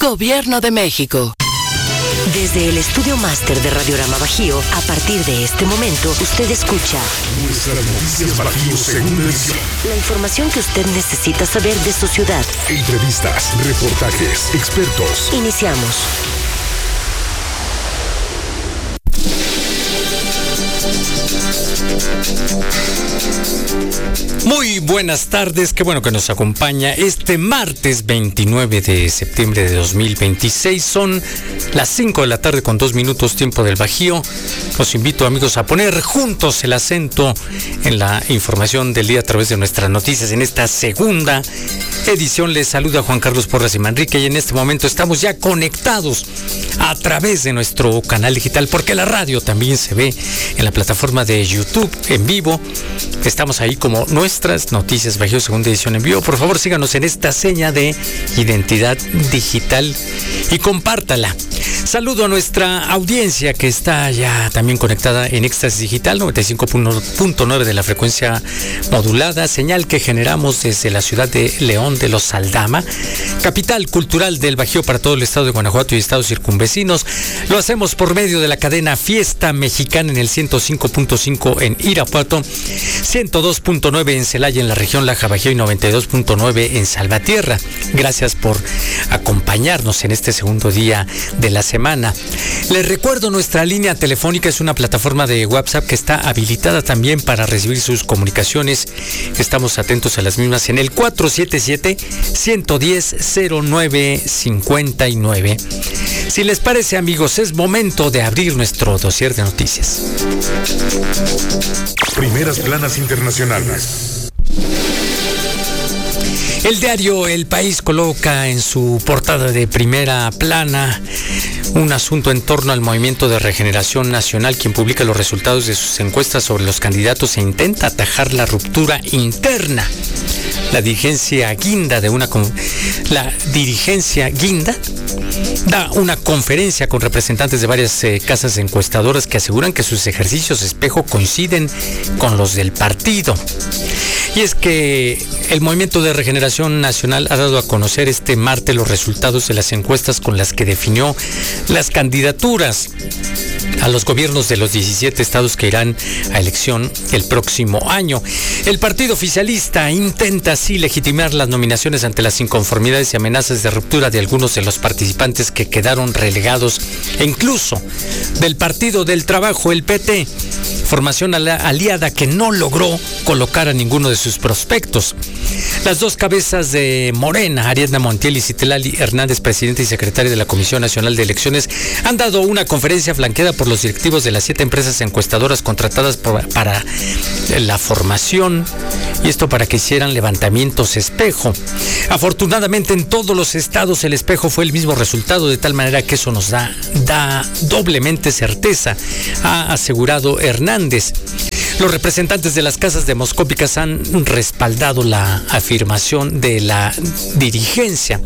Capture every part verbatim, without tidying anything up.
Gobierno de México. Desde el estudio máster de Radiorama Bajío, a partir de este momento, usted escucha Nuestras Noticias Bajío, segunda edición. La información que usted necesita saber de su ciudad. Entrevistas, reportajes, expertos. Iniciamos. Muy buenas tardes, qué bueno que nos acompaña este martes veintinueve de septiembre de dos mil veintiséis. Son las cinco de la tarde con dos minutos tiempo del Bajío. Los invito, amigos, a poner juntos el acento en la información del día a través de nuestras noticias. En esta segunda edición les saluda Juan Carlos Porras y Manrique, y en este momento estamos ya conectados a través de nuestro canal digital, porque la radio también se ve en la plataforma de YouTube en vivo. Estamos ahí como Nuestras Noticias Bajío, segunda edición en vivo. Por favor, síganos en esta seña de identidad digital y compártala. Saludo a nuestra audiencia que está ya también conectada en Éxtasis Digital, noventa y cinco punto nueve de la frecuencia modulada, señal que generamos desde la ciudad de León de los Aldama, capital cultural del Bajío para todo el estado de Guanajuato y estados circunvecinos. Lo hacemos por medio de la cadena Fiesta Mexicana en el ciento cinco punto cinco en Irapuato, ciento dos punto nueve en Celaya en la región Laja Bajío y noventa y dos punto nueve en Salvatierra. Gracias por acompañarnos en este segundo día de la semana. Les recuerdo, nuestra línea telefónica es una plataforma de WhatsApp que está habilitada también para recibir sus comunicaciones. Estamos atentos a las mismas en el cuatro siete siete, uno uno cero, cero nueve cinco nueve. Si les parece, amigos, es momento de abrir nuestro dossier de noticias. Primeras planas internacionales. El diario El País coloca en su portada de primera plana un asunto en torno al Movimiento de Regeneración Nacional, quien publica los resultados de sus encuestas sobre los candidatos e intenta atajar la ruptura interna. La dirigencia guinda de una la dirigencia guinda da una conferencia con representantes de varias eh, casas encuestadoras que aseguran que sus ejercicios espejo coinciden con los del partido. Y es que el Movimiento de Regeneración Nacional ha dado a conocer este martes los resultados de las encuestas con las que definió las candidaturas a los gobiernos de los diecisiete estados que irán a elección el próximo año. El partido oficialista intenta así legitimar las nominaciones ante las inconformidades y amenazas de ruptura de algunos de los participantes que quedaron relegados, e incluso del Partido del Trabajo, el P T, formación aliada que no logró colocar a ninguno de sus prospectos. Las dos cabezas de Morena, Ariadna Montiel y Citlali Hernández, presidente y secretaria de la Comisión Nacional de Elecciones, han dado una conferencia flanqueada por los directivos de las siete empresas encuestadoras contratadas por, para la formación, y esto para que hicieran levantamientos espejo. Afortunadamente, en todos los estados el espejo fue el mismo resultado, de tal manera que eso nos da, da doblemente certeza, ha asegurado Hernández. Los representantes de las casas demoscópicas han respaldado la afirmación de la dirigencia.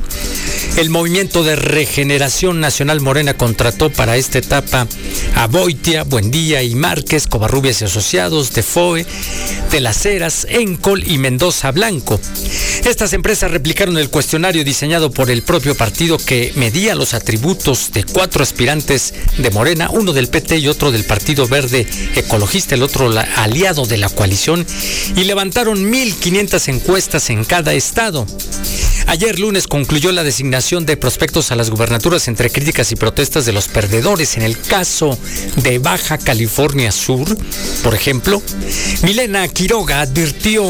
El Movimiento de Regeneración Nacional Morena contrató para esta etapa a Boitia, Buendía y Márquez, Covarrubias y Asociados, Defoe, De las Heras, Encol y Mendoza Blanco. Estas empresas replicaron el cuestionario diseñado por el propio partido, que medía los atributos de cuatro aspirantes de Morena, uno del P T y otro del Partido Verde Ecologista, el otro la, aliado de la coalición, y levantaron mil quinientas encuestas en cada estado. Ayer lunes concluyó la designación de prospectos a las gubernaturas entre críticas y protestas de los perdedores. En el caso de Baja California Sur, por ejemplo, Milena Quiroga advirtió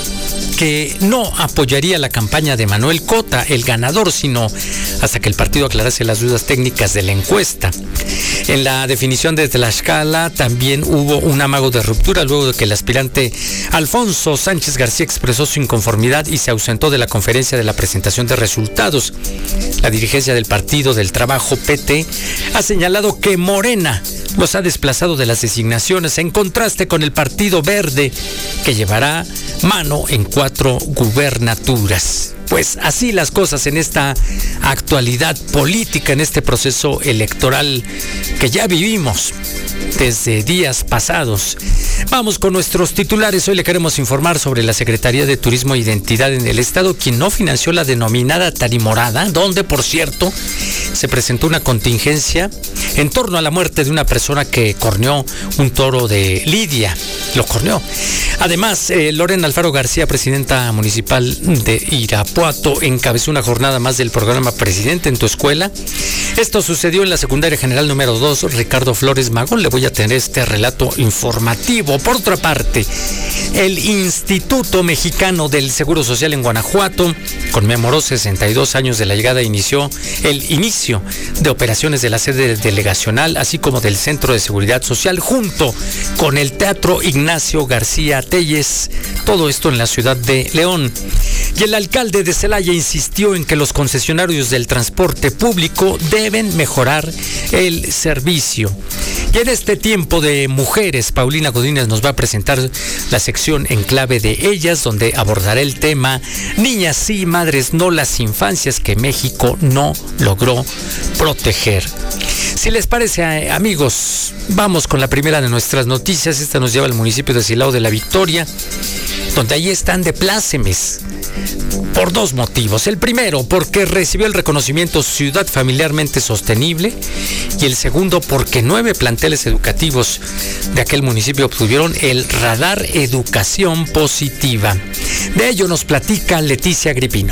que no apoyaría la campaña de Manuel Cota, el ganador, sino hasta que el partido aclarase las dudas técnicas de la encuesta. En la definición de Tlaxcala también hubo un amago de ruptura luego de que el aspirante Alfonso Sánchez García expresó su inconformidad y se ausentó de la conferencia de la presentación de resultados. La dirigencia del Partido del Trabajo, P T, ha señalado que Morena los ha desplazado de las designaciones, en contraste con el Partido Verde, que llevará mano en cuatro gubernaturas. pues así las cosas en esta actualidad política, en este proceso electoral que ya vivimos desde días pasados. Vamos con nuestros titulares. Hoy le queremos informar sobre la Secretaría de Turismo e Identidad en el Estado, quien no financió la denominada Tarimorada, donde, por cierto, se presentó una contingencia en torno a la muerte de una persona que corneó un toro de lidia. Lo corneó. Además, eh, Lorena Alfaro García, presidenta municipal de Irapuato, encabezó una jornada más del programa Presidente en tu Escuela. Esto sucedió en la secundaria general número dos, Ricardo Flores Magón. Le voy a tener este relato informativo. Por otra parte, el Instituto Mexicano del Seguro Social en Guanajuato conmemoró sesenta y dos años de la llegada e inició el inicio de operaciones de la sede delegacional, así como del Centro de Seguridad Social, junto con el Teatro Ignacio García Telles. Todo esto en la ciudad de León. Y el alcalde de Celaya insistió en que los concesionarios del transporte público deben mejorar el servicio. Y en este tiempo de mujeres, Paulina Godínez nos va a presentar la sección En Clave de Ellas, donde abordará el tema Niñas sí, madres no, las infancias que México no logró proteger. Si les parece, amigos, vamos con la primera de nuestras noticias. Esta nos lleva al municipio de Silao de la Victoria, donde ahí están de plácemes por dos motivos. El primero, porque recibió el reconocimiento Ciudad Familiarmente Sostenible, y el segundo, porque nueve planteles educativos de aquel municipio obtuvieron el radar Educación Positiva. De ello nos platica Leticia Gripino.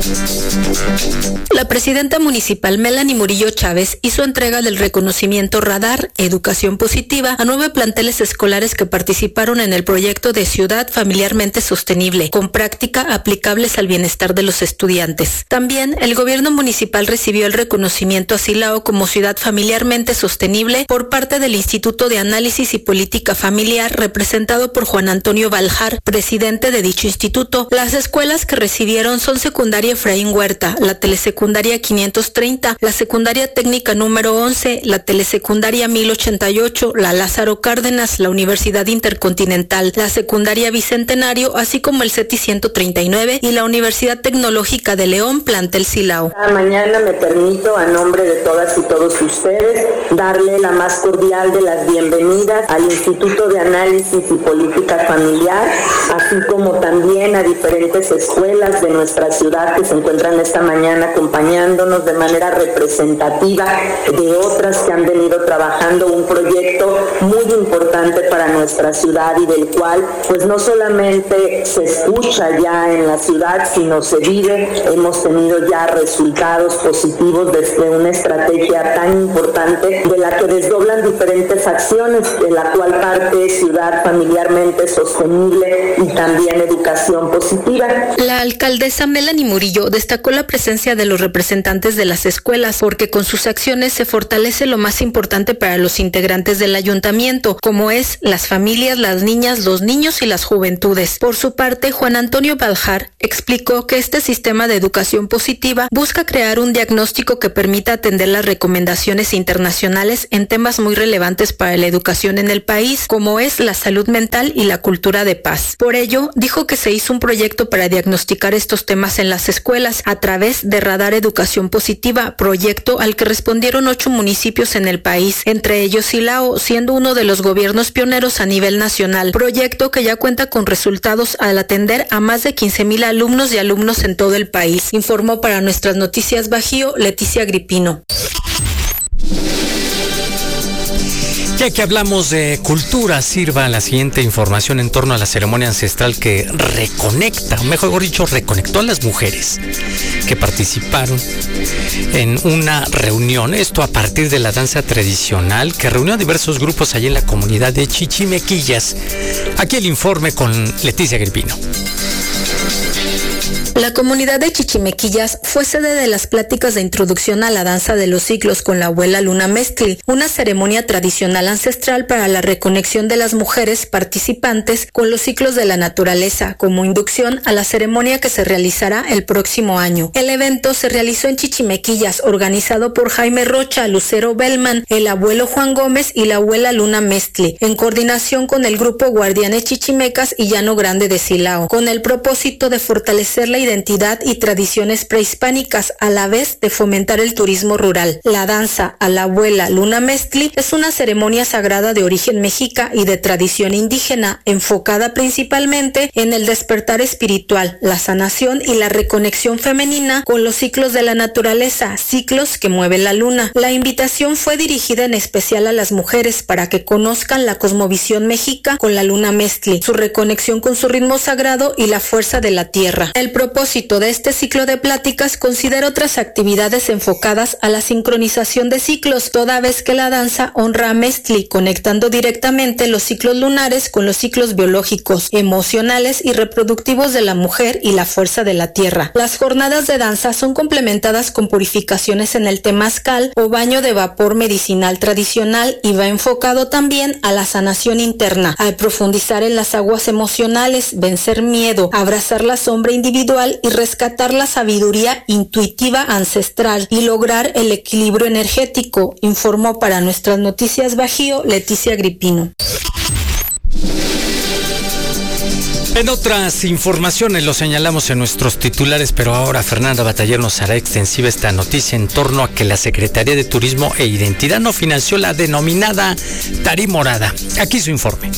La presidenta municipal Melanie Murillo Chávez hizo entrega del reconocimiento Radar Educación Positiva a nueve planteles escolares que participaron en el proyecto de Ciudad Familiarmente Sostenible, con práctica aplicables al bienestar de los estudiantes. También el gobierno municipal recibió el reconocimiento a Silao como Ciudad Familiarmente Sostenible por parte del Instituto de Análisis y Política Familiar, representado por Juan Antonio Baljar, presidente de dicho instituto. Las escuelas que recibieron son Secundaria Efraín Huerta, la Telesecundaria quinientos treinta, la Secundaria Técnica número once, la Telesecundaria mil ochenta y ocho, la Lázaro Cárdenas, la Universidad Intercontinental, la Secundaria Bicentenario, así como el CETI ciento treinta y nueve y la Universidad Tecnológica de León, plantel Silao. Mañana me permito, a nombre de todas y todos ustedes, darle la más cordial de las bienvenidas al Instituto de Análisis y Política Familiar, así como también a diferentes escuelas de nuestra ciudad que se encuentran esta mañana acompañándonos de manera representativa de otras que han venido trabajando un proyecto muy importante para nuestra ciudad y del cual pues no solamente se escucha ya en la ciudad, sino se vive. Hemos tenido ya resultados positivos desde una estrategia tan importante de la que desdoblan diferentes acciones, de la cual parte es Ciudad Familiarmente Sostenible y también Educación Positiva. La alcaldesa Melanie Murillo destacó la presencia de los representantes de las escuelas, porque con sus acciones se fortalece lo más importante para los integrantes del ayuntamiento, como es las familias, las niñas, los niños y las juventudes. Por su parte, Juan Antonio Baljar explicó que este sistema de educación positiva busca crear un diagnóstico que permita atender las recomendaciones internacionales en temas muy relevantes para la educación en el país, como es la salud mental y la cultura de paz. Por ello, dijo que se hizo un proyecto para diagnosticar estos temas en las escuelas a través de Radar Educación Positiva, proyecto al que respondieron ocho municipios en el país, entre ellos Silao, siendo uno de los gobiernos pioneros a nivel nacional, proyecto que ya cuenta con resultados al atender a más de quince mil alumnos y alumnos en todo el país. Informó para Nuestras Noticias Bajío, Leticia Gripino. Ya que hablamos de cultura, sirva la siguiente información en torno a la ceremonia ancestral que reconecta, o mejor dicho, reconectó a las mujeres que participaron en una reunión. Esto a partir de la danza tradicional que reunió a diversos grupos allí en la comunidad de Chichimequillas. Aquí el informe con Leticia Gripino. La comunidad de Chichimequillas fue sede de las pláticas de introducción a la danza de los ciclos con la abuela Luna Mezcli, una ceremonia tradicional ancestral para la reconexión de las mujeres participantes con los ciclos de la naturaleza, como inducción a la ceremonia que se realizará el próximo año. El evento se realizó en Chichimequillas, organizado por Jaime Rocha, Lucero Bellman, el abuelo Juan Gómez y la abuela Luna Mezcli, en coordinación con el grupo Guardianes Chichimecas y Llano Grande de Silao, con el propósito de fortalecer la identidad y tradiciones prehispánicas, a la vez de fomentar el turismo rural. La danza a la abuela Luna Mestli es una ceremonia sagrada de origen mexica y de tradición indígena, enfocada principalmente en el despertar espiritual, la sanación y la reconexión femenina con los ciclos de la naturaleza, ciclos que mueve la luna. La invitación fue dirigida en especial a las mujeres para que conozcan la cosmovisión mexica con la Luna Mestli, su reconexión con su ritmo sagrado y la fuerza de la tierra. El propósito de este ciclo de pláticas considera otras actividades enfocadas a la sincronización de ciclos, toda vez que la danza honra a Mestli, conectando directamente los ciclos lunares con los ciclos biológicos, emocionales y reproductivos de la mujer y la fuerza de la tierra. Las jornadas de danza son complementadas con purificaciones en el temazcal o baño de vapor medicinal tradicional y va enfocado también a la sanación interna, al profundizar en las aguas emocionales, vencer miedo, abrazar la sombra individual y rescatar la sabiduría intuitiva ancestral y lograr el equilibrio energético, informó para Nuestras Noticias Bajío Leticia Gripino. En otras informaciones lo señalamos en nuestros titulares, pero ahora Fernanda Bataller nos hará extensiva esta noticia en torno a que la Secretaría de Turismo e Identidad no financió la denominada Tarimorada. Aquí su informe.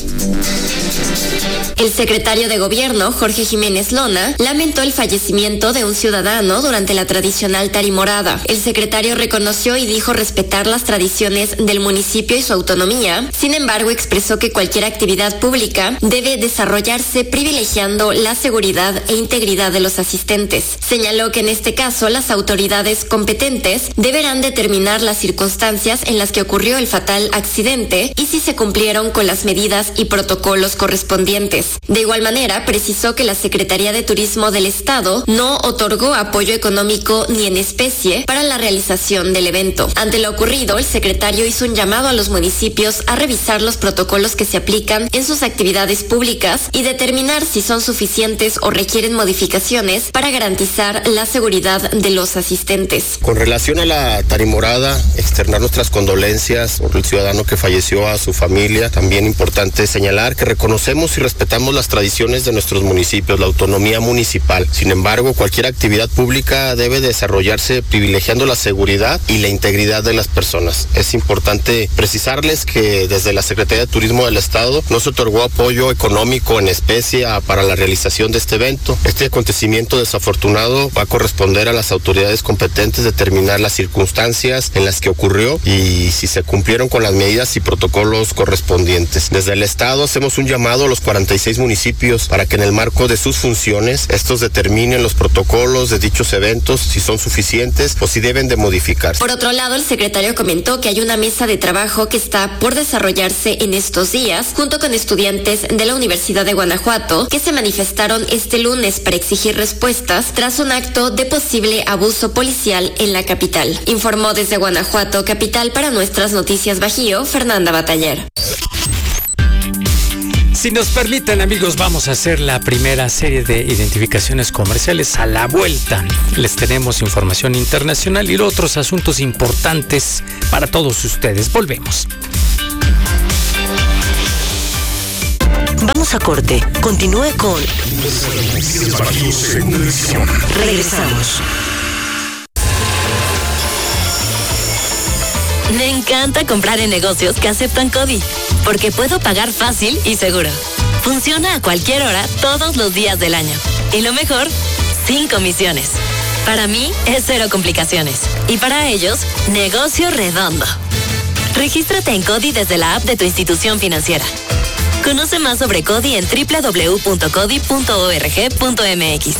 El secretario de Gobierno, Jorge Jiménez Lona, lamentó el fallecimiento de un ciudadano durante la tradicional Tarimorada. El secretario reconoció y dijo respetar las tradiciones del municipio y su autonomía. Sin embargo, expresó que cualquier actividad pública debe desarrollarse privilegiando la seguridad e integridad de los asistentes. Señaló que en este caso las autoridades competentes deberán determinar las circunstancias en las que ocurrió el fatal accidente y si se cumplieron con las medidas y protocolos correspondientes. De igual manera, precisó que la Secretaría de Turismo del Estado no otorgó apoyo económico ni en especie para la realización del evento. Ante lo ocurrido, el secretario hizo un llamado a los municipios a revisar los protocolos que se aplican en sus actividades públicas y determinar si son suficientes o requieren modificaciones para garantizar la seguridad de los asistentes. Con relación a la Tarimorada, externar nuestras condolencias por el ciudadano que falleció, a su familia. También importante señalar que reconocemos y respetamos las tradiciones de nuestros municipios, la autonomía municipal. Sin embargo, cualquier actividad pública debe desarrollarse privilegiando la seguridad y la integridad de las personas. Es importante precisarles que desde la Secretaría de Turismo del Estado no se otorgó apoyo económico en especie a, para la realización de este evento. Este acontecimiento desafortunado va a corresponder a las autoridades competentes determinar las circunstancias en las que ocurrió y si se cumplieron con las medidas y protocolos correspondientes. Desde el Estado hacemos un llamado a los cuarenta y seis municipios para que en el marco de sus funciones estos determinen los protocolos de dichos eventos, si son suficientes o si deben de modificarse. Por otro lado, el secretario comentó que hay una mesa de trabajo que está por desarrollarse en estos días junto con estudiantes de la Universidad de Guanajuato que se manifestaron este lunes para exigir respuestas tras un acto de posible abuso policial en la capital. Informó desde Guanajuato capital para Nuestras Noticias Bajío, Fernanda Bataller. Si nos permiten, amigos, vamos a hacer la primera serie de identificaciones comerciales. A la vuelta les tenemos información internacional y otros asuntos importantes para todos ustedes. Volvemos. Vamos a corte. Continúe con Regresamos. Me encanta comprar en negocios que aceptan CODI, porque puedo pagar fácil y seguro. Funciona a cualquier hora, todos los días del año. Y lo mejor, sin comisiones. Para mí, es cero complicaciones. Y para ellos, negocio redondo. Regístrate en CODI desde la app de tu institución financiera. Conoce más sobre CODI en doble u doble u doble u punto codi punto org punto m x.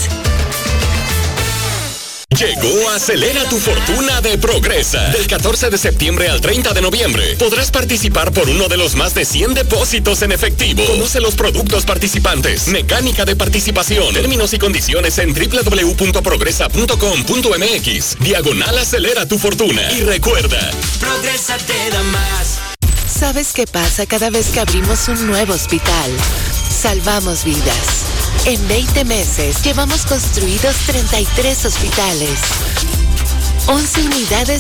Llegó Acelera tu Fortuna de Progresa. Del catorce de septiembre al treinta de noviembre podrás participar por uno de los más de cien depósitos en efectivo. Conoce los productos participantes, mecánica de participación, términos y condiciones en doble u doble u doble u punto progresa punto com punto m x. Diagonal Acelera tu Fortuna. Y recuerda, Progresa te da más. ¿Sabes qué pasa cada vez que abrimos un nuevo hospital? Salvamos vidas. En veinte meses llevamos construidos treinta y tres hospitales, once unidades